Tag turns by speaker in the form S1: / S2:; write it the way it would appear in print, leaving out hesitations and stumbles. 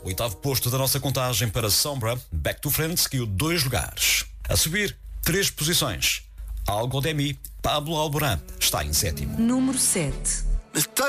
S1: Oitavo posto da nossa contagem para Sombra, Back to Friends, caiu 2 lugares. A subir, 3 posições. Algo Demi, Pablo Alborán, está em sétimo.
S2: Número 7.